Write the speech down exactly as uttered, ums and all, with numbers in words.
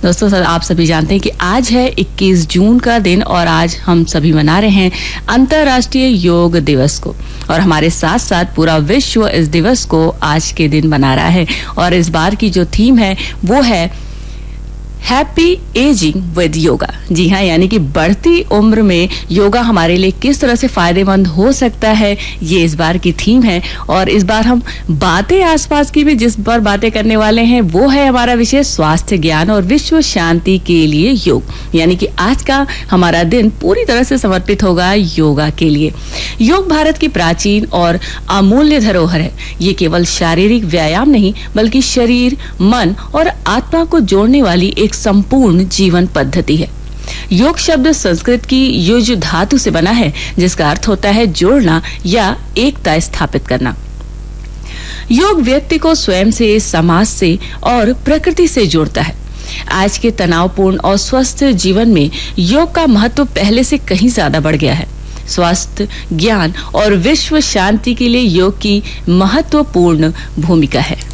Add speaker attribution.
Speaker 1: दोस्तों सर, आप सभी जानते हैं कि आज है इक्कीस जून का दिन और आज हम सभी मना रहे हैं अंतर्राष्ट्रीय योग दिवस को। और हमारे साथ साथ पूरा विश्व इस दिवस को आज के दिन मना रहा है। और इस बार की जो थीम है वो है हैप्पी एजिंग विद योगा। जी हाँ, यानी कि बढ़ती उम्र में योगा हमारे लिए किस तरह से फायदेमंद हो सकता है, ये इस बार की थीम है। और इस बार हम बातें आसपास की भी जिस पर बातें करने वाले हैं वो है हमारा विषय स्वास्थ्य ज्ञान और विश्व शांति के लिए योग। यानी कि आज का हमारा दिन पूरी तरह से समर्पित होगा योगा के लिए। योग भारत की प्राचीन और अमूल्य धरोहर है। ये केवल शारीरिक व्यायाम नहीं बल्कि शरीर, मन और आत्मा को जोड़ने वाली एक संपूर्ण जीवन पद्धति है। योग शब्द संस्कृत की युज धातु से बना है, जिसका अर्थ होता है जोड़ना या एकता स्थापित करना। योग व्यक्ति को स्वयं से, समाज से और प्रकृति से जोड़ता है। आज के तनावपूर्ण और स्वस्थ जीवन में योग का महत्व पहले से कहीं ज्यादा बढ़ गया है। स्वास्थ्य, ज्ञान और विश्व शांति के लिए योग की महत्वपूर्ण भूमिका है।